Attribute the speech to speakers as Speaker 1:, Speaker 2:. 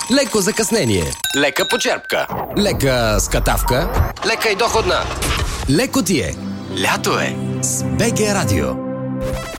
Speaker 1: леко закъснение,
Speaker 2: лека почерпка,
Speaker 1: лека скатавка,
Speaker 2: лека и доходна.
Speaker 1: леко ти е.
Speaker 2: Лято е
Speaker 1: с БГ Радио.